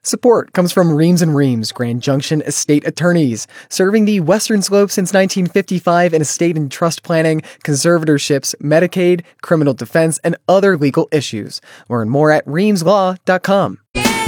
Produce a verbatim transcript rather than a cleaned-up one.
Support comes from Reams and Reams, Grand Junction Estate Attorneys, serving the Western Slope since nineteen fifty-five in estate and trust planning, conservatorships, Medicaid, criminal defense, and other legal issues. Learn more at reams law dot com.